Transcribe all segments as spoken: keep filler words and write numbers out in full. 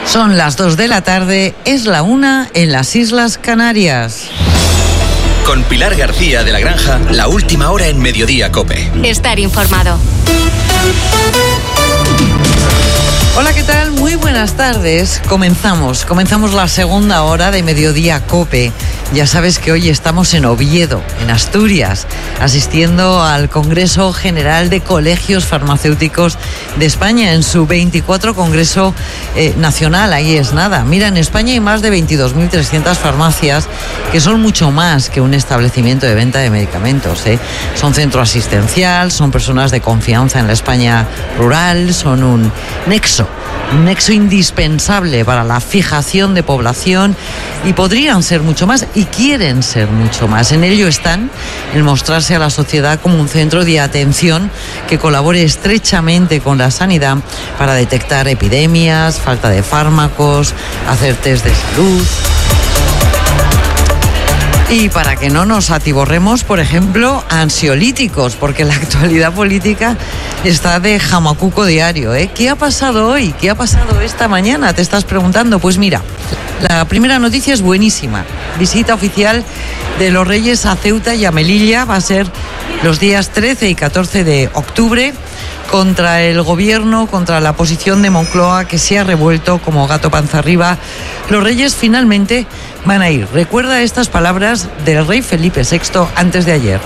Son las dos de la tarde, es la una en las Islas Canarias. Con Pilar García de la Granja, la última hora en Mediodía COPE. Estar informado. Hola, ¿qué tal? Muy buenas tardes. Comenzamos, comenzamos la segunda hora de Mediodía COPE. Ya sabes que hoy estamos en Oviedo, en Asturias, asistiendo al Congreso General de Colegios Farmacéuticos de España, en su veinticuatro Congreso eh, Nacional. Ahí es nada. Mira, en España hay más de veintidós mil trescientas farmacias, que son mucho más que un establecimiento de venta de medicamentos, ¿eh? Son centro asistencial, son personas de confianza en la España rural, son un nexo. Un nexo indispensable para la fijación de población, y podrían ser mucho más y quieren ser mucho más. En ello están, en mostrarse a la sociedad como un centro de atención que colabore estrechamente con la sanidad para detectar epidemias, falta de fármacos, hacer test de salud. Y para que no nos atiborremos, por ejemplo, ansiolíticos, porque la actualidad política está de jamacuco diario, ¿eh? ¿Qué ha pasado hoy? ¿Qué ha pasado esta mañana? Te estás preguntando. Pues mira, la primera noticia es buenísima. Visita oficial de los Reyes a Ceuta y a Melilla. Va a ser los días trece y catorce de octubre. Contra el gobierno, contra la posición de Moncloa, que se ha revuelto como gato panza arriba, los Reyes finalmente van a ir. Recuerda estas palabras del rey Felipe sexto antes de ayer.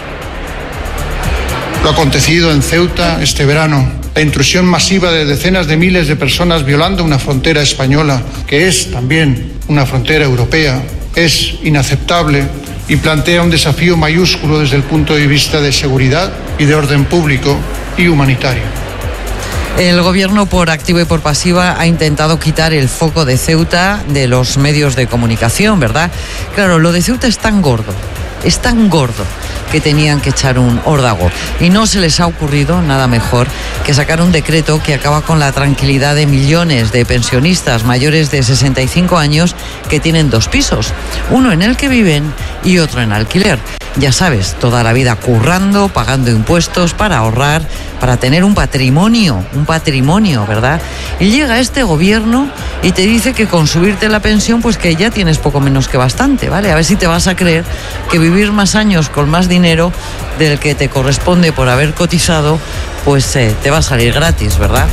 Lo acontecido en Ceuta este verano, la intrusión masiva de decenas de miles de personas violando una frontera española, que es también una frontera europea, es inaceptable y plantea un desafío mayúsculo desde el punto de vista de seguridad y de orden público y humanitario. El gobierno, por activa y por pasiva, ha intentado quitar el foco de Ceuta de los medios de comunicación, ¿verdad? Claro, lo de Ceuta es tan gordo, es tan gordo, que tenían que echar un órdago. Y no se les ha ocurrido nada mejor que sacar un decreto que acaba con la tranquilidad de millones de pensionistas mayores de sesenta y cinco años que tienen dos pisos, uno en el que viven y otro en alquiler. Ya sabes, toda la vida currando, pagando impuestos para ahorrar, para tener un patrimonio, un patrimonio, ¿verdad? Y llega este gobierno y te dice que con subirte la pensión, pues que ya tienes poco menos que bastante, ¿vale? A ver si te vas a creer que vivir más años con más dinero del que te corresponde por haber cotizado, pues eh, te va a salir gratis, ¿verdad?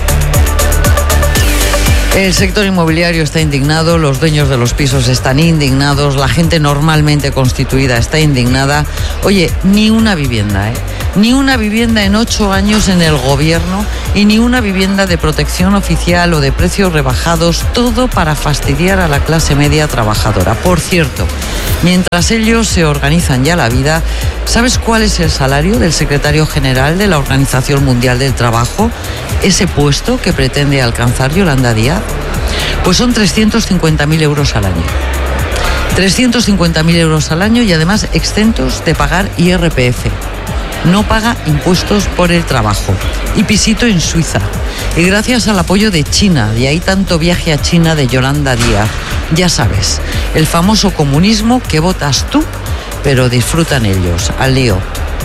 El sector inmobiliario está indignado, los dueños de los pisos están indignados, la gente normalmente constituida está indignada. Oye, ni una vivienda, ¿eh? Ni una vivienda en ocho años en el gobierno, y ni una vivienda de protección oficial o de precios rebajados, todo para fastidiar a la clase media trabajadora. Por cierto, mientras ellos se organizan ya la vida, ¿sabes cuál es el salario del secretario general de la Organización Mundial del Trabajo? Ese puesto que pretende alcanzar Yolanda Díaz. Pues son trescientos cincuenta mil euros al año. trescientos cincuenta mil euros al año, y además exentos de pagar I R P F. No paga impuestos por el trabajo. Y pisito en Suiza. Y gracias al apoyo de China, de ahí tanto viaje a China de Yolanda Díaz. Ya sabes, el famoso comunismo que votas tú, pero disfrutan ellos. Al lío.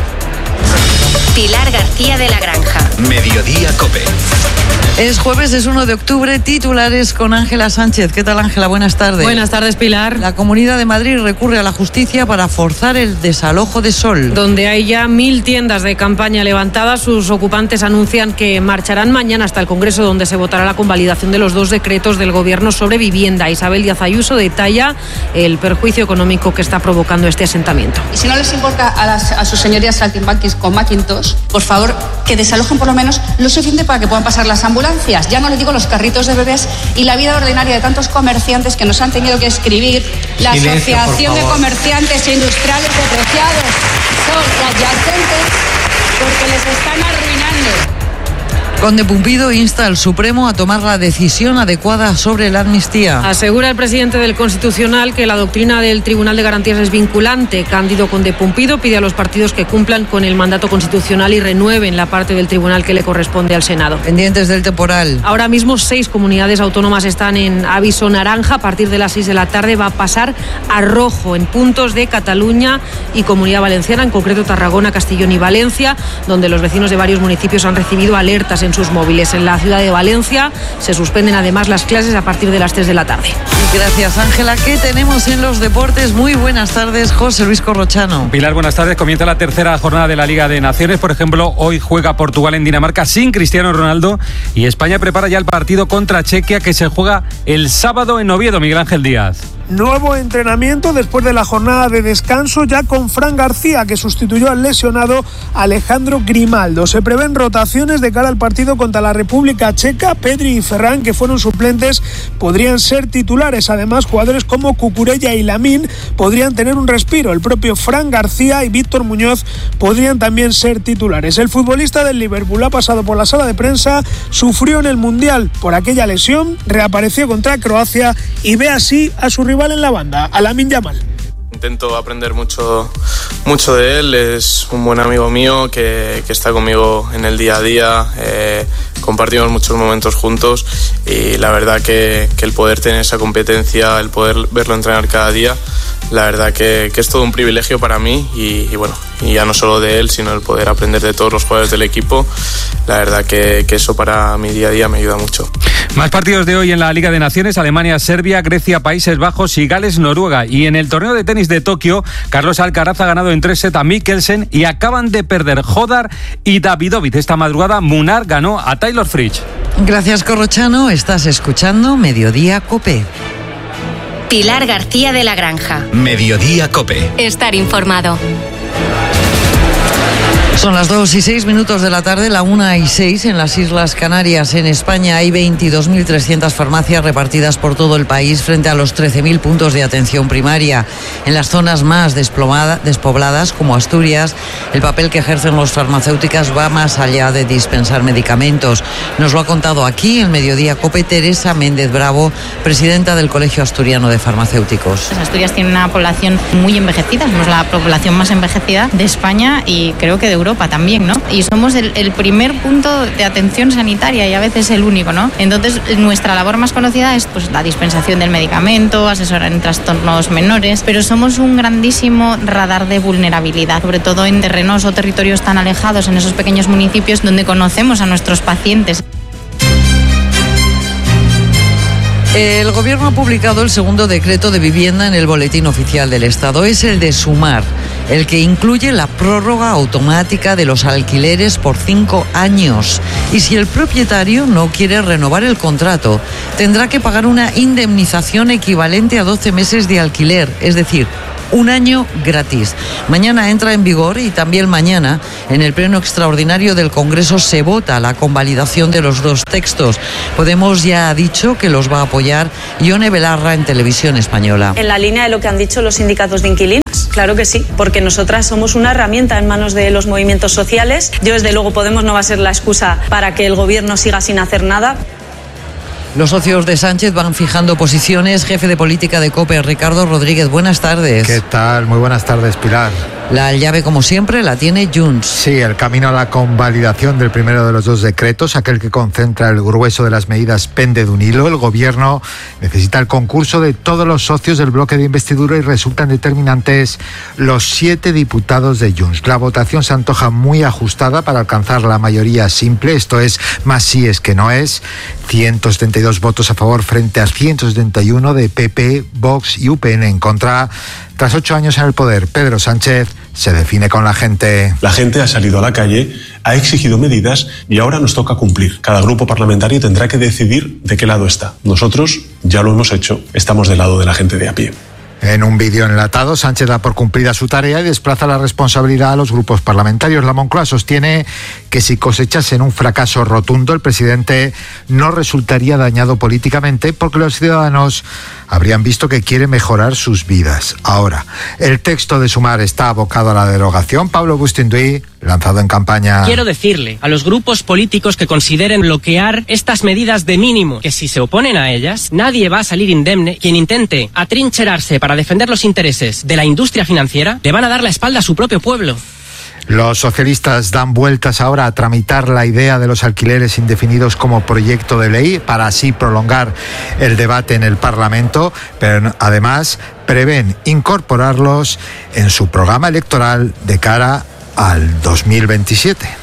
Pilar García de la Granja. Mediodía COPE. Es jueves, es uno de octubre, titulares con Ángela Sánchez. ¿Qué tal, Ángela? Buenas tardes. Buenas tardes, Pilar. La Comunidad de Madrid recurre a la justicia para forzar el desalojo de Sol. Donde hay ya mil tiendas de campaña levantadas, sus ocupantes anuncian que marcharán mañana hasta el Congreso, donde se votará la convalidación de los dos decretos del Gobierno sobre vivienda. Isabel Díaz Ayuso detalla el perjuicio económico que está provocando este asentamiento. Y si no les importa a, las, a sus señorías saltimbanquis con Macintosh, por favor, que desalojen por lo menos lo suficiente para que puedan pasar las ambulancias. Ya no les digo los carritos de bebés y la vida ordinaria de tantos comerciantes que nos han tenido que escribir. La Silencio, Asociación de Comerciantes e Industriales Depreciados son adyacentes porque les están arruinando. Conde Pumpido insta al Supremo a tomar la decisión adecuada sobre la amnistía. Asegura el presidente del Constitucional que la doctrina del Tribunal de Garantías es vinculante. Cándido Conde Pumpido pide a los partidos que cumplan con el mandato constitucional y renueven la parte del tribunal que le corresponde al Senado. Pendientes del temporal. Ahora mismo seis comunidades autónomas están en aviso naranja. A partir de las seis de la tarde va a pasar a rojo en puntos de Cataluña y Comunidad Valenciana, en concreto Tarragona, Castellón y Valencia, donde los vecinos de varios municipios han recibido alertas en con sus móviles. En la ciudad de Valencia se suspenden además las clases a partir de las tres de la tarde. Gracias, Ángela. ¿Qué tenemos en los deportes? Muy buenas tardes, José Luis Corrochano. Pilar, buenas tardes. Comienza la tercera jornada de la Liga de Naciones. Por ejemplo, hoy juega Portugal en Dinamarca sin Cristiano Ronaldo y España prepara ya el partido contra Chequia que se juega el sábado en Oviedo. Miguel Ángel Díaz. Nuevo entrenamiento después de la jornada de descanso, ya con Fran García, que sustituyó al lesionado Alejandro Grimaldo. Se prevén rotaciones de cara al partido contra la República Checa. Pedri y Ferran, que fueron suplentes, podrían ser titulares. Además, jugadores como Cucurella y Lamine podrían tener un respiro. El propio Fran García y Víctor Muñoz podrían también ser titulares. El futbolista del Liverpool ha pasado por la sala de prensa, sufrió en el Mundial por aquella lesión, reapareció contra Croacia y ve así a su rival en la banda, a Lamine Yamal. Intento aprender mucho, mucho de él, es un buen amigo mío que, que está conmigo en el día a día, eh, compartimos muchos momentos juntos y la verdad que, que el poder tener esa competencia, el poder verlo entrenar cada día, la verdad que, que es todo un privilegio para mí y, y bueno, y ya no solo de él, sino el poder aprender de todos los jugadores del equipo, la verdad que, que eso para mi día a día me ayuda mucho. Más partidos de hoy en la Liga de Naciones: Alemania, Serbia, Grecia, Países Bajos y Gales, Noruega. Y en el torneo de tenis de Tokio, Carlos Alcaraz ha ganado en tres sets a Mikkelsen y acaban de perder Hodar y Davidovich. Esta madrugada Munar ganó a Taylor Fritz. Gracias, Corrochano. Estás escuchando Mediodía COPE. Pilar García de la Granja. Mediodía COPE. Estar informado. Son las dos y seis minutos de la tarde, la una y seis en las Islas Canarias. En España hay veintidós mil trescientas farmacias repartidas por todo el país frente a los trece mil puntos de atención primaria. En las zonas más despobladas, como Asturias, el papel que ejercen las farmacéuticas va más allá de dispensar medicamentos. Nos lo ha contado aquí en Mediodía COPE Teresa Méndez Bravo, presidenta del Colegio Asturiano de Farmacéuticos. Asturias tiene una población muy envejecida, somos la población más envejecida de España y creo que de Europa también, ¿no? Y somos el, el primer punto de atención sanitaria y a veces el único, ¿no? Entonces, nuestra labor más conocida es pues la dispensación del medicamento, asesorar en trastornos menores, pero somos un grandísimo radar de vulnerabilidad, sobre todo en terrenos o territorios tan alejados, en esos pequeños municipios donde conocemos a nuestros pacientes. El Gobierno ha publicado el segundo decreto de vivienda en el Boletín Oficial del Estado. Es el de Sumar, el que incluye la prórroga automática de los alquileres por cinco años. Y si el propietario no quiere renovar el contrato, tendrá que pagar una indemnización equivalente a doce meses de alquiler, es decir, un año gratis. Mañana entra en vigor y también mañana en el pleno extraordinario del Congreso se vota la convalidación de los dos textos. Podemos ya ha dicho que los va a apoyar Ione Belarra en Televisión Española. En la línea de lo que han dicho los sindicatos de inquilinos, claro que sí, porque nosotras somos una herramienta en manos de los movimientos sociales. Yo desde luego Podemos no va a ser la excusa para que el gobierno siga sin hacer nada. Los socios de Sánchez van fijando posiciones. Jefe de política de COPE, Ricardo Rodríguez, buenas tardes. ¿Qué tal? Muy buenas tardes, Pilar. La llave, como siempre, la tiene Junts. Sí, el camino a la convalidación del primero de los dos decretos, aquel que concentra el grueso de las medidas, pende de un hilo. El Gobierno necesita el concurso de todos los socios del bloque de investidura y resultan determinantes los siete diputados de Junts. La votación se antoja muy ajustada para alcanzar la mayoría simple, esto es, más sí es que no es. ciento setenta y dos votos a favor frente a ciento setenta y uno de P P, Vox y U P N en contra. Tras ocho años en el poder, Pedro Sánchez se define con la gente. La gente ha salido a la calle, ha exigido medidas y ahora nos toca cumplir. Cada grupo parlamentario tendrá que decidir de qué lado está. Nosotros ya lo hemos hecho, estamos del lado de la gente de a pie. En un vídeo enlatado, Sánchez da por cumplida su tarea y desplaza la responsabilidad a los grupos parlamentarios. La Moncloa sostiene que si cosechasen un fracaso rotundo, el presidente no resultaría dañado políticamente porque los ciudadanos habrían visto que quiere mejorar sus vidas. Ahora, el texto de Sumar está abocado a la derogación. Pablo Bustinduy, lanzado en campaña. Quiero decirle a los grupos políticos que consideren bloquear estas medidas de mínimo, que si se oponen a ellas, nadie va a salir indemne. Quien intente atrincherarse para defender los intereses de la industria financiera, le van a dar la espalda a su propio pueblo. Los socialistas dan vueltas ahora a tramitar la idea de los alquileres indefinidos como proyecto de ley para así prolongar el debate en el Parlamento, pero además prevén incorporarlos en su programa electoral de cara al dos mil veintisiete.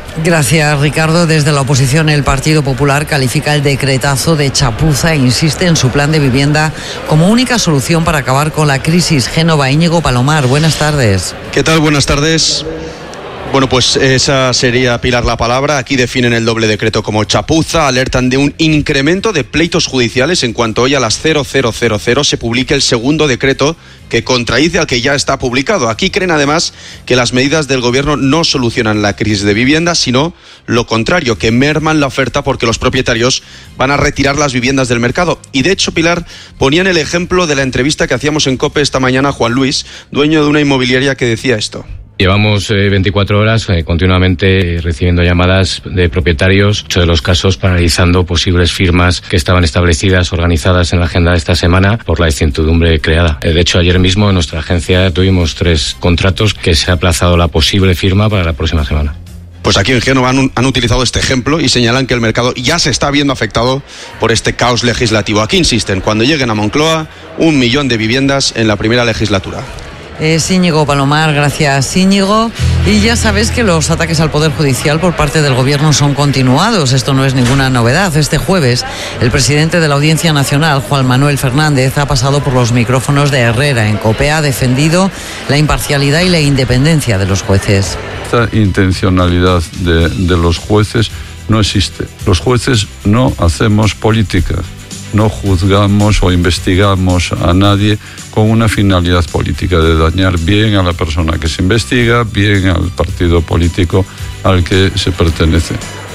Gracias, Ricardo. Desde la oposición, el Partido Popular califica el decretazo de chapuza e insiste en su plan de vivienda como única solución para acabar con la crisis. Génova, Íñigo Palomar, buenas tardes. ¿Qué tal? Buenas tardes. Bueno, pues esa sería, Pilar, la palabra. Aquí definen el doble decreto como chapuza, alertan de un incremento de pleitos judiciales en cuanto hoy a las cero cero cero cero se publique el segundo decreto que contradice al que ya está publicado. Aquí creen además que las medidas del gobierno no solucionan la crisis de vivienda, sino lo contrario, que merman la oferta porque los propietarios van a retirar las viviendas del mercado. Y de hecho, Pilar, ponían el ejemplo de la entrevista que hacíamos en COPE esta mañana a Juan Luis, dueño de una inmobiliaria, que decía esto. Llevamos eh, veinticuatro horas eh, continuamente eh, recibiendo llamadas de propietarios, muchos de los casos paralizando posibles firmas que estaban establecidas, organizadas en la agenda de esta semana por la incertidumbre creada. Eh, de hecho, ayer mismo en nuestra agencia tuvimos tres contratos que se ha aplazado la posible firma para la próxima semana. Pues aquí en Génova han, han utilizado este ejemplo y señalan que el mercado ya se está viendo afectado por este caos legislativo. Aquí insisten, cuando lleguen a Moncloa, un millón de viviendas en la primera legislatura. Es Íñigo Palomar, gracias Íñigo. Y ya sabes que los ataques al Poder Judicial por parte del Gobierno son continuados. Esto no es ninguna novedad. Este jueves, el presidente de la Audiencia Nacional, Juan Manuel Fernández, ha pasado por los micrófonos de Herrera. En COPE ha defendido la imparcialidad y la independencia de los jueces. Esta intencionalidad de, de los jueces no existe. Los jueces no hacemos política. No juzgamos o investigamos a nadie con una finalidad política de dañar bien a la persona que se investiga, bien al partido político al que se pertenece.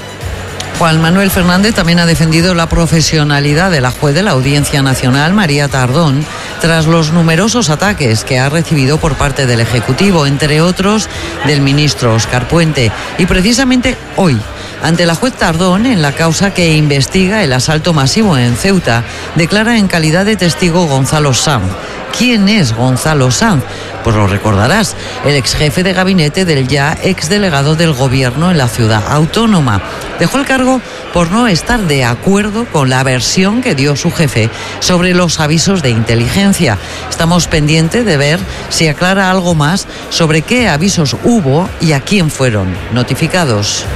Juan Manuel Fernández también ha defendido la profesionalidad de la juez de la Audiencia Nacional, María Tardón, tras los numerosos ataques que ha recibido por parte del Ejecutivo, entre otros del ministro Óscar Puente. Y precisamente hoy, ante la juez Tardón, en la causa que investiga el asalto masivo en Ceuta, declara en calidad de testigo Gonzalo Sanz. ¿Quién es Gonzalo Sanz? Pues lo recordarás, el ex jefe de gabinete del ya ex delegado del gobierno en la ciudad autónoma. Dejó el cargo por no estar de acuerdo con la versión que dio su jefe sobre los avisos de inteligencia. Estamos pendientes de ver si aclara algo más sobre qué avisos hubo y a quién fueron notificados.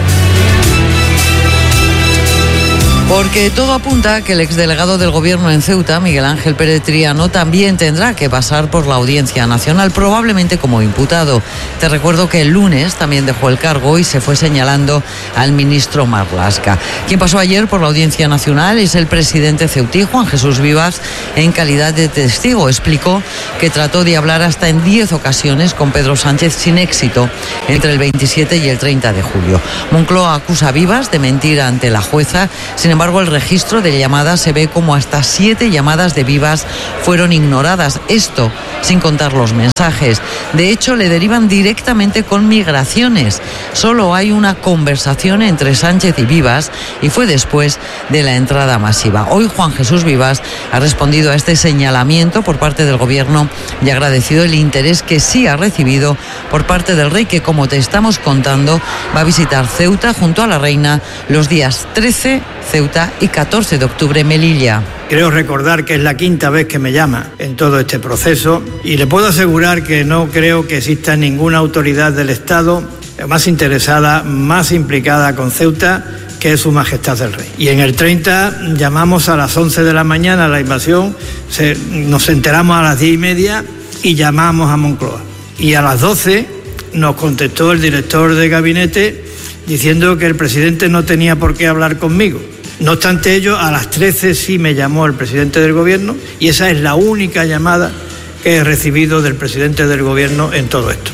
Porque todo apunta a que el exdelegado del Gobierno en Ceuta, Miguel Ángel Pérez Triano, también tendrá que pasar por la Audiencia Nacional, probablemente como imputado. Te recuerdo que el lunes también dejó el cargo y se fue señalando al ministro Marlaska. Quien pasó ayer por la Audiencia Nacional es el presidente ceutí, Juan Jesús Vivas, en calidad de testigo. Explicó que trató de hablar hasta en diez ocasiones con Pedro Sánchez sin éxito entre el veintisiete y el treinta de julio. Moncloa acusa a Vivas de mentir ante la jueza. Sin Sin embargo, el registro de llamadas se ve como hasta siete llamadas de Vivas fueron ignoradas. Esto sin contar los mensajes. De hecho, le derivan directamente con migraciones. Solo hay una conversación entre Sánchez y Vivas y fue después de la entrada masiva. Hoy Juan Jesús Vivas ha respondido a este señalamiento por parte del Gobierno y ha agradecido el interés que sí ha recibido por parte del rey, que, como te estamos contando, va a visitar Ceuta junto a la reina los días trece, Ceuta, y catorce de octubre, Melilla. Creo recordar que es la quinta vez que me llama en todo este proceso y le puedo asegurar que no creo que exista ninguna autoridad del Estado más interesada, más implicada con Ceuta, que es Su Majestad el Rey. Y en el treinta llamamos a las once de la mañana a la invasión, se, nos enteramos a las diez y media y llamamos a Moncloa. Y a las doce nos contestó el director de gabinete diciendo que el presidente no tenía por qué hablar conmigo. No obstante ello, a las trece sí me llamó el presidente del Gobierno y esa es la única llamada que he recibido del presidente del Gobierno en todo esto.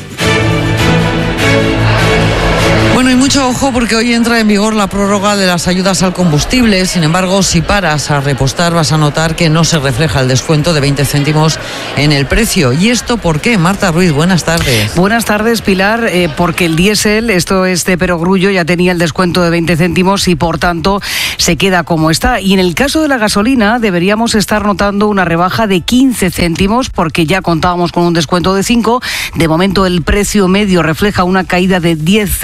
Bueno, y mucho ojo porque hoy entra en vigor la prórroga de las ayudas al combustible. Sin embargo, si paras a repostar vas a notar que no se refleja el descuento de veinte céntimos en el precio. ¿Y esto por qué? Marta Ruiz, buenas tardes. Buenas tardes, Pilar. Eh, porque el diésel, esto es de perogrullo, ya tenía el descuento de veinte céntimos y por tanto se queda como está. Y en el caso de la gasolina deberíamos estar notando una rebaja de quince céntimos porque ya contábamos con un descuento de cinco. De momento el precio medio refleja una caída de diez céntimos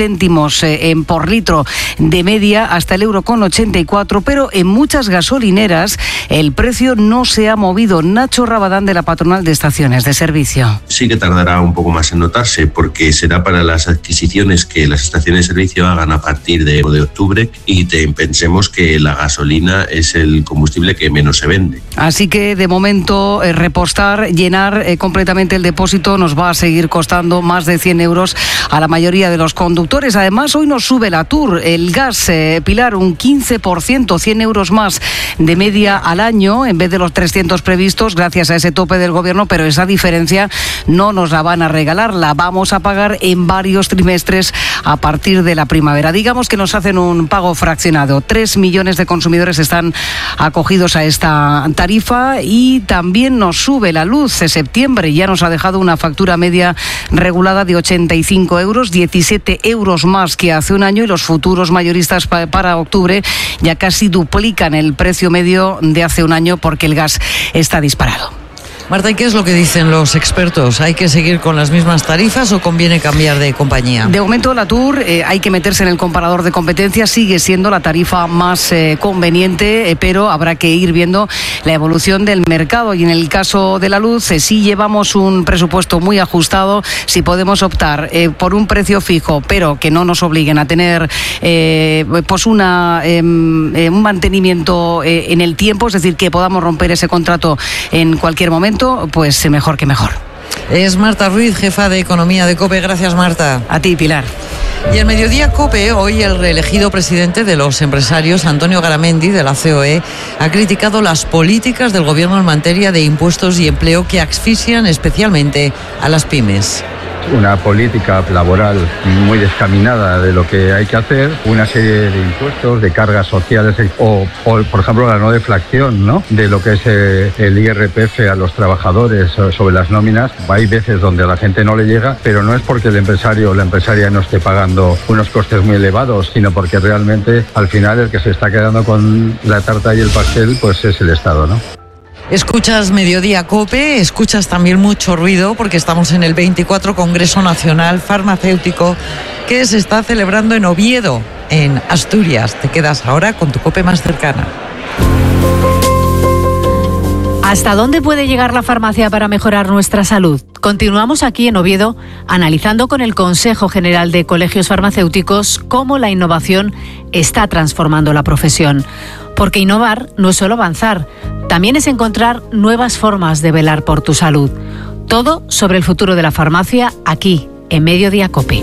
céntimos eh, en por litro de media hasta el euro con ochenta y cuatro, pero en muchas gasolineras el precio no se ha movido. Nacho Rabadán, de la patronal de estaciones de servicio. Sí que tardará un poco más en notarse, porque será para las adquisiciones que las estaciones de servicio hagan a partir de, de octubre, y te, pensemos que la gasolina es el combustible que menos se vende. Así que de momento eh, repostar, llenar eh, completamente el depósito nos va a seguir costando más de cien euros a la mayoría de los conductores. Además, hoy nos sube la TUR, el gas, eh, Pilar, un quince por ciento, cien euros más de media al año en vez de los trescientos previstos, gracias a ese tope del gobierno, pero esa diferencia no nos la van a regalar, la vamos a pagar en varios trimestres a partir de la primavera. Digamos que nos hacen un pago fraccionado. Tres millones de consumidores están acogidos a esta tarifa, y también nos sube la luz. En septiembre ya nos ha dejado una factura media regulada de ochenta y cinco euros, diecisiete euros más que hace un año, y los futuros mayoristas pa- para octubre ya casi duplican el precio medio de hace un año, porque el gas está disparado. Marta, ¿y qué es lo que dicen los expertos? ¿Hay que seguir con las mismas tarifas o conviene cambiar de compañía? De momento la TUR, eh, hay que meterse en el comparador de competencia, sigue siendo la tarifa más eh, conveniente, eh, pero habrá que ir viendo la evolución del mercado. Y en el caso de la luz, eh, sí llevamos un presupuesto muy ajustado. Si podemos optar eh, por un precio fijo, pero que no nos obliguen a tener eh, pues una eh, eh, un mantenimiento eh, en el tiempo, es decir, que podamos romper ese contrato en cualquier momento, pues mejor que mejor. Es Marta Ruiz, jefa de Economía de COPE. Gracias, Marta. A ti, Pilar. Y en Mediodía COPE, hoy el reelegido presidente de los empresarios, Antonio Garamendi, de la C O E, ha criticado las políticas del gobierno en materia de impuestos y empleo que asfixian especialmente a las pymes. Una política laboral muy descaminada de lo que hay que hacer, una serie de impuestos, de cargas sociales o, o por ejemplo, la no deflación, ¿no?, de lo que es eh, el I R P F a los trabajadores sobre las nóminas. Hay veces donde a la gente no le llega, pero no es porque el empresario o la empresaria no esté pagando unos costes muy elevados, sino porque realmente al final el que se está quedando con la tarta y el pastel pues es el Estado, ¿no? Escuchas Mediodía COPE, escuchas también mucho ruido porque estamos en el veinticuatro Congreso Nacional Farmacéutico, que se está celebrando en Oviedo, en Asturias. Te quedas ahora con tu COPE más cercana. ¿Hasta dónde puede llegar la farmacia para mejorar nuestra salud? Continuamos aquí en Oviedo analizando con el Consejo General de Colegios Farmacéuticos cómo la innovación está transformando la profesión. Porque innovar no es solo avanzar, también es encontrar nuevas formas de velar por tu salud. Todo sobre el futuro de la farmacia aquí, en Mediodía COPE.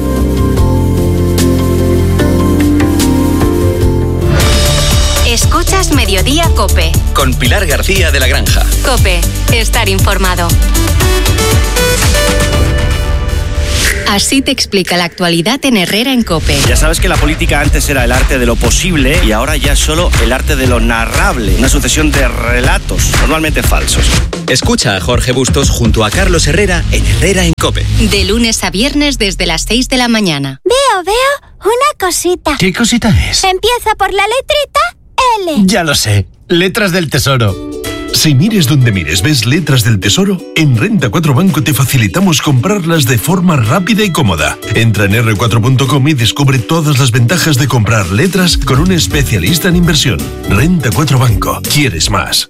Escuchas Mediodía COPE. Con Pilar García de la Granja. COPE, estar informado. Así te explica la actualidad en Herrera en COPE. Ya sabes que la política antes era el arte de lo posible y ahora ya es solo el arte de lo narrable. Una sucesión de relatos, normalmente falsos. Escucha a Jorge Bustos junto a Carlos Herrera en Herrera en COPE. De lunes a viernes desde las seis de la mañana. Veo, veo una cosita. ¿Qué cosita es? Empieza por la letrita L. Ya lo sé. Letras del Tesoro. Si mires donde mires ves letras del Tesoro, en Renta cuatro Banco te facilitamos comprarlas de forma rápida y cómoda. Entra en erre cuatro punto com y descubre todas las ventajas de comprar letras con un especialista en inversión. Renta cuatro Banco. ¿Quieres más?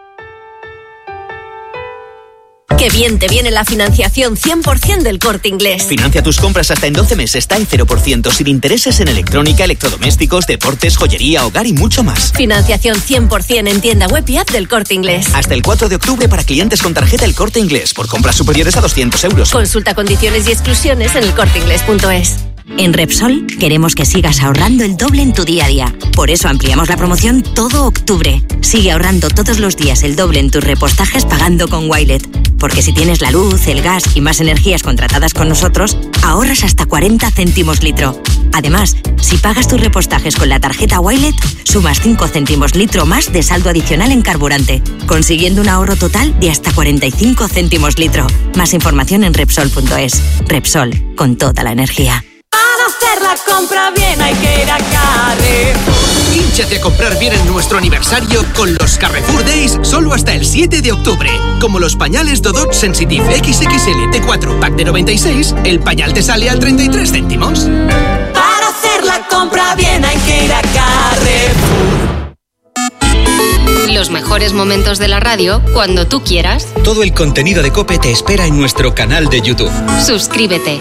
Qué bien te viene la financiación cien por ciento del Corte Inglés. Financia tus compras hasta en doce meses, está en cero por ciento, sin intereses en electrónica, electrodomésticos, deportes, joyería, hogar y mucho más. Financiación cien por ciento en tienda web y app del Corte Inglés. Hasta el cuatro de octubre para clientes con tarjeta El Corte Inglés, por compras superiores a doscientos euros. Consulta condiciones y exclusiones en el corte inglés punto es. En Repsol queremos que sigas ahorrando el doble en tu día a día. Por eso ampliamos la promoción todo octubre. Sigue ahorrando todos los días el doble en tus repostajes pagando con Wilet. Porque si tienes la luz, el gas y más energías contratadas con nosotros, ahorras hasta cuarenta céntimos litro. Además, si pagas tus repostajes con la tarjeta Wilet, sumas cinco céntimos litro más de saldo adicional en carburante, consiguiendo un ahorro total de hasta cuarenta y cinco céntimos litro. Más información en Repsol punto es. Repsol, con toda la energía. Para hacer la compra bien hay que ir a Carrefour. Hínchate a comprar bien en nuestro aniversario con los Carrefour Days solo hasta el siete de octubre. Como los pañales Dodot Sensitive equis equis ele T cuatro Pack de noventa y seis, el pañal te sale a treinta y tres céntimos. Para hacer compra bien hay que ir a Carrefour. Los mejores momentos de la radio cuando tú quieras. Todo el contenido de COPE te espera en nuestro canal de YouTube. Suscríbete.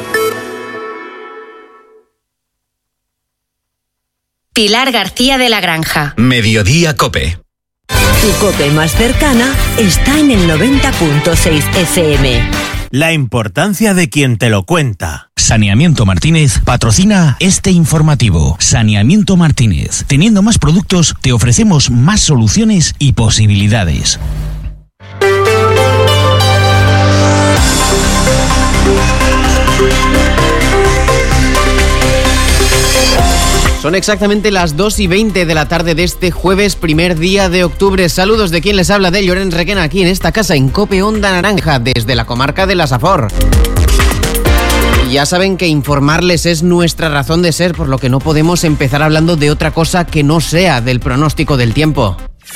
Pilar García de la Granja. Mediodía COPE. Tu COPE más cercana está en el noventa punto seis F M. La importancia de quien te lo cuenta. Saneamiento Martínez patrocina este informativo. Saneamiento Martínez. Teniendo más productos, te ofrecemos más soluciones y posibilidades. Son exactamente las dos y veinte de la tarde de este jueves, primer día de octubre. Saludos de quien les habla, de Llorens Requena, aquí en esta casa en COPE Onda Naranja, desde la comarca de la Safor. Ya saben que informarles es nuestra razón de ser, por lo que no podemos empezar hablando de otra cosa que no sea del pronóstico del tiempo.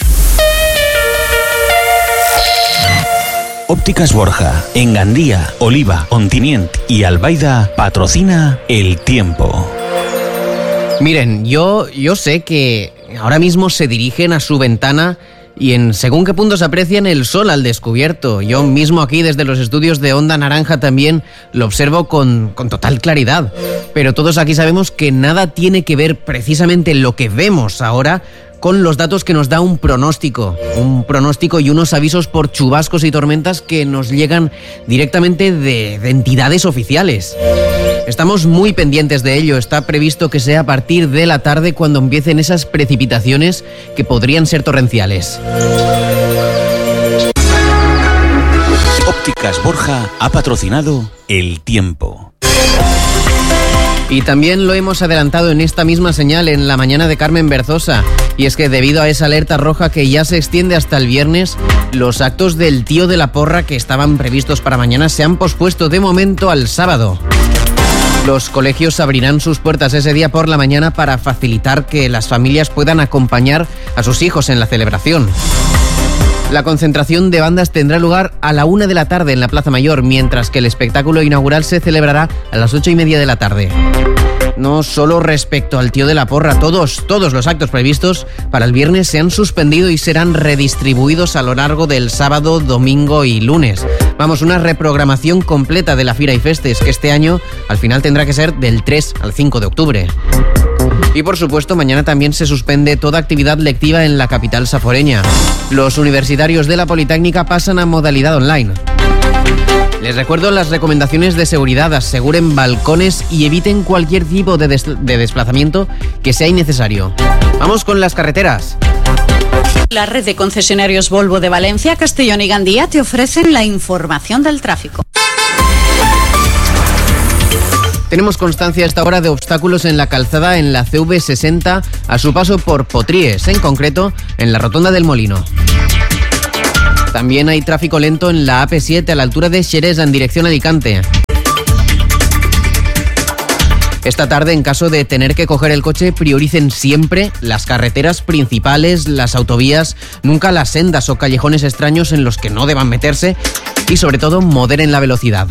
Ópticas Borja, en Gandía, Oliva, Ontinient y Albaida patrocina el tiempo. Miren, yo, yo sé que ahora mismo se dirigen a su ventana y en según qué puntos aprecian el sol al descubierto. Yo mismo aquí desde los estudios de Onda Naranja también lo observo con, con total claridad. Pero todos aquí sabemos que nada tiene que ver precisamente lo que vemos ahora con los datos que nos da un pronóstico. Un pronóstico y unos avisos por chubascos y tormentas que nos llegan directamente de, de entidades oficiales. Estamos muy pendientes de ello. Está previsto que sea a partir de la tarde cuando empiecen esas precipitaciones que podrían ser torrenciales. Ópticas Borja ha patrocinado el tiempo. Y también lo hemos adelantado en esta misma señal en la mañana de Carmen Berzosa. Y es que debido a esa alerta roja que ya se extiende hasta el viernes, los actos del Tío de la Porra que estaban previstos para mañana se han pospuesto de momento al sábado. Los colegios abrirán sus puertas ese día por la mañana para facilitar que las familias puedan acompañar a sus hijos en la celebración. La concentración de bandas tendrá lugar a la una de la tarde en la Plaza Mayor, mientras que el espectáculo inaugural se celebrará a las ocho y media de la tarde. No solo respecto al Tío de la Porra, todos, todos los actos previstos para el viernes se han suspendido y serán redistribuidos a lo largo del sábado, domingo y lunes. Vamos, una reprogramación completa de la Fira y Festes, que este año al final tendrá que ser del tres al cinco de octubre. Y por supuesto, mañana también se suspende toda actividad lectiva en la capital saforeña. Los universitarios de la Politécnica pasan a modalidad online. Les recuerdo las recomendaciones de seguridad: aseguren balcones y eviten cualquier tipo de, des- de desplazamiento que sea innecesario. Vamos con las carreteras. La red de concesionarios Volvo de Valencia, Castellón y Gandía te ofrecen la información del tráfico. Tenemos constancia a esta hora de obstáculos en la calzada en la C V sesenta a su paso por Potríes, en concreto en la rotonda del Molino. También hay tráfico lento en la A P siete a la altura de Xeresa en dirección a Alicante. Esta tarde, en caso de tener que coger el coche, prioricen siempre las carreteras principales, las autovías, nunca las sendas o callejones extraños en los que no deban meterse y sobre todo moderen la velocidad.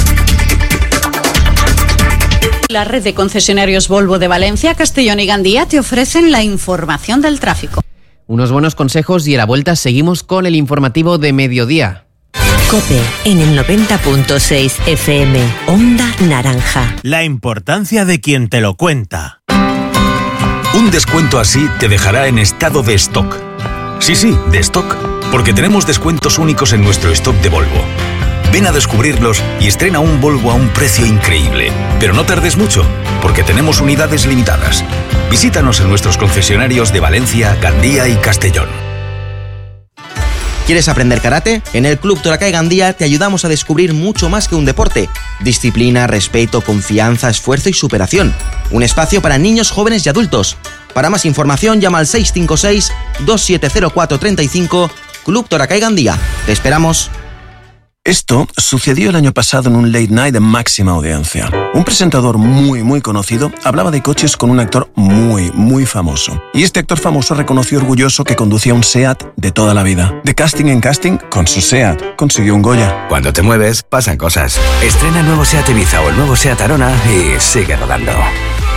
La red de concesionarios Volvo de Valencia, Castellón y Gandía te ofrecen la información del tráfico. Unos buenos consejos y a la vuelta seguimos con el informativo de mediodía. COPE en el noventa punto seis F M, Onda Naranja. La importancia de quien te lo cuenta. Un descuento así te dejará en estado de stock. Sí, sí, de stock, porque tenemos descuentos únicos en nuestro stock de Volvo. Ven a descubrirlos y estrena un Volvo a un precio increíble. Pero no tardes mucho, porque tenemos unidades limitadas. Visítanos en nuestros concesionarios de Valencia, Gandía y Castellón. ¿Quieres aprender karate? En el Club Torakai Gandía te ayudamos a descubrir mucho más que un deporte. Disciplina, respeto, confianza, esfuerzo y superación. Un espacio para niños, jóvenes y adultos. Para más información llama al seis cinco seis, dos siete cero cuatro tres cinco. Club Torakai Gandía. Te esperamos. Esto sucedió el año pasado en un late night de máxima audiencia. Un presentador muy, muy conocido hablaba de coches con un actor muy, muy famoso. Y este actor famoso reconoció orgulloso que conducía un SEAT de toda la vida. De casting en casting, con su SEAT, consiguió un Goya. Cuando te mueves, pasan cosas. Estrena el nuevo SEAT Ibiza o el nuevo SEAT Arona y sigue rodando.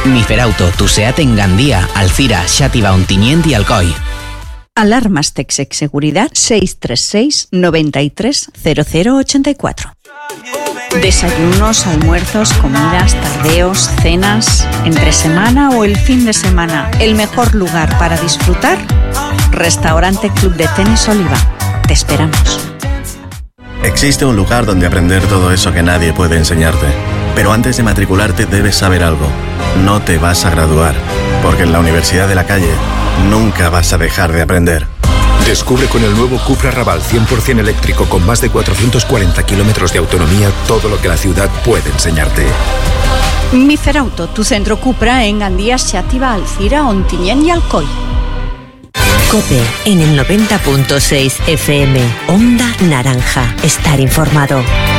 Miferauto, tu SEAT en Gandía, Alcira, Xàtiva, Ontinyent y Alcoi. Alarmas Texex Seguridad seis tres seis, noventa y tres, cero cero ochenta y cuatro. Desayunos, almuerzos, comidas, tardeos, cenas, entre semana o el fin de semana. El mejor lugar para disfrutar, Restaurante Club de Tenis Oliva. Te esperamos. Existe un lugar donde aprender todo eso que nadie puede enseñarte. Pero antes de matricularte debes saber algo. No te vas a graduar, porque en la Universidad de la Calle nunca vas a dejar de aprender. Descubre con el nuevo Cupra Raval cien por ciento eléctrico con más de cuatrocientos cuarenta kilómetros de autonomía todo lo que la ciudad puede enseñarte. Miferauto, tu centro Cupra en Gandía, Xàtiva, Alcira, Ontinyent y Alcoi. COPE en el noventa punto seis F M. Onda Naranja. Estar informado.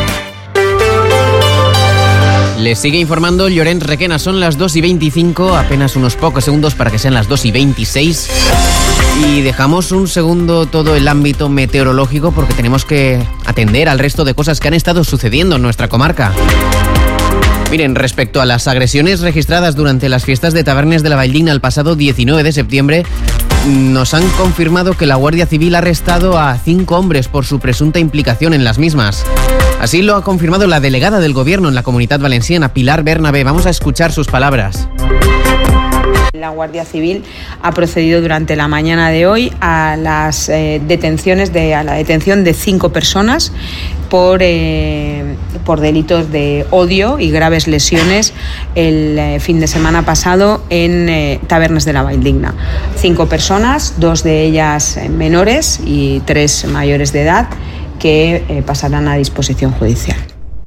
Les sigue informando Llorenç Requena. Son las dos y veinticinco, apenas unos pocos segundos para que sean las dos y veintiséis. Y dejamos un segundo todo el ámbito meteorológico porque tenemos que atender al resto de cosas que han estado sucediendo en nuestra comarca. Miren, respecto a las agresiones registradas durante las fiestas de Tabernes de la Valldigna el pasado diecinueve de septiembre, nos han confirmado que la Guardia Civil ha arrestado a cinco hombres por su presunta implicación en las mismas. Así lo ha confirmado la delegada del Gobierno en la Comunitat Valenciana, Pilar Bernabé. Vamos a escuchar sus palabras. La Guardia Civil ha procedido durante la mañana de hoy a las eh, detenciones de a la detención de cinco personas por eh, por delitos de odio y graves lesiones el eh, fin de semana pasado en eh, Tabernes de la Valldigna. Cinco personas, dos de ellas eh, menores y tres mayores de edad, que eh, pasarán a disposición judicial.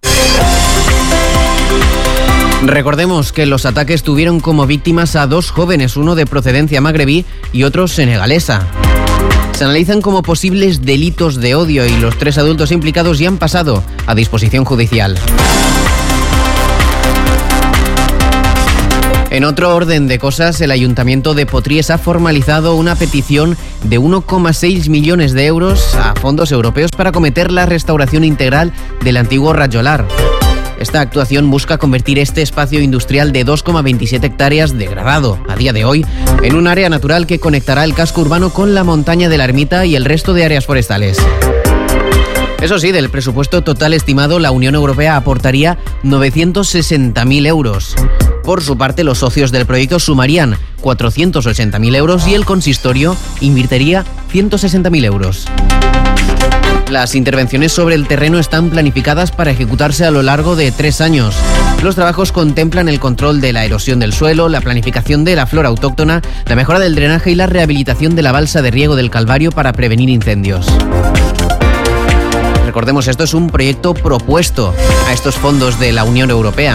Recordemos que los ataques tuvieron como víctimas a dos jóvenes, uno de procedencia magrebí y otro senegalesa. Se analizan como posibles delitos de odio y los tres adultos implicados ya han pasado a disposición judicial. En otro orden de cosas, el Ayuntamiento de Potries ha formalizado una petición de uno coma seis millones de euros a fondos europeos para acometer la restauración integral del antiguo Rajolar. Esta actuación busca convertir este espacio industrial de dos coma veintisiete hectáreas degradado a día de hoy en un área natural que conectará el casco urbano con la montaña de la Ermita y el resto de áreas forestales. Eso sí, del presupuesto total estimado, la Unión Europea aportaría novecientos sesenta mil euros. Por su parte, los socios del proyecto sumarían cuatrocientos ochenta mil euros y el consistorio invertiría ciento sesenta mil euros. Las intervenciones sobre el terreno están planificadas para ejecutarse a lo largo de tres años. Los trabajos contemplan el control de la erosión del suelo, la planificación de la flora autóctona, la mejora del drenaje y la rehabilitación de la balsa de riego del Calvario para prevenir incendios. Recordemos, esto es un proyecto propuesto a estos fondos de la Unión Europea.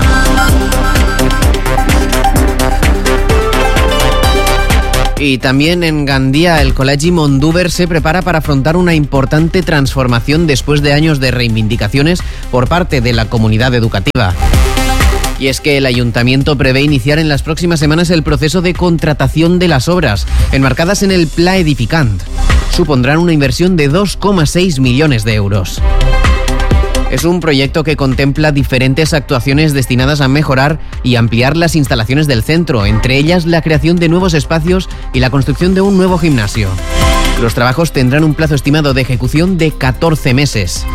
Y también en Gandía, el Col·legi Mondúber se prepara para afrontar una importante transformación después de años de reivindicaciones por parte de la comunidad educativa. Y es que el ayuntamiento prevé iniciar en las próximas semanas el proceso de contratación de las obras, enmarcadas en el Pla Edificant. Supondrán una inversión de dos coma seis millones de euros. Es un proyecto que contempla diferentes actuaciones destinadas a mejorar y ampliar las instalaciones del centro, entre ellas la creación de nuevos espacios y la construcción de un nuevo gimnasio. Los trabajos tendrán un plazo estimado de ejecución de catorce meses.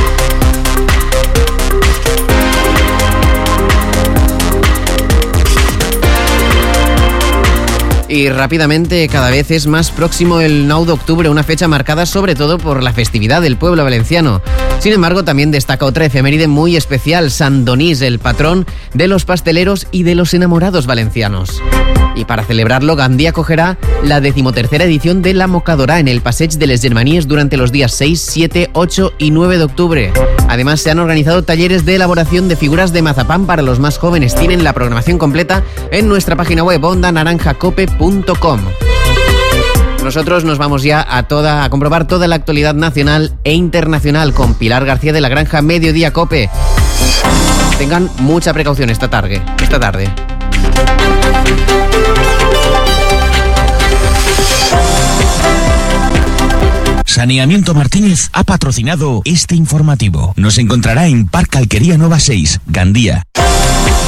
Y rápidamente, cada vez es más próximo el nou d'octubre, una fecha marcada sobre todo por la festividad del pueblo valenciano. Sin embargo, también destaca otra efeméride muy especial, Sant Donís, el patrón de los pasteleros y de los enamorados valencianos. Y para celebrarlo, Gandía acogerá la decimotercera edición de la Mocadora en el Passeig de les Germanies durante los días seis, siete, ocho y nueve de octubre. Además, se han organizado talleres de elaboración de figuras de mazapán para los más jóvenes. Tienen la programación completa en nuestra página web onda naranja cope punto com. Nosotros nos vamos ya a toda a comprobar toda la actualidad nacional e internacional con Pilar García de la Granja Mediodía Cope. Tengan mucha precaución esta tarde. Esta tarde. Saneamiento Martínez ha patrocinado este informativo. Nos encontrará en Parque Alquería Nova seis, Gandía.